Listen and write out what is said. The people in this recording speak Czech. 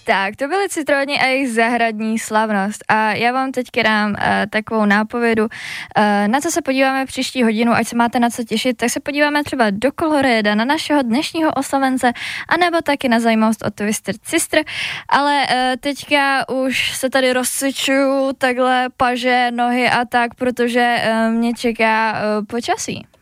Tak, to byly citroni a jejich zahradní slavnost. A já vám teďka dám takovou nápovědu, na co se podíváme příští hodinu, ať se máte na co těšit, tak se podíváme třeba do Coloreda, na našeho dnešního oslavence, anebo taky na zajímavost o Twister Sister. Ale teďka už se tady rozcvičuju takhle paže, nohy a tak, protože mě čeká počasí.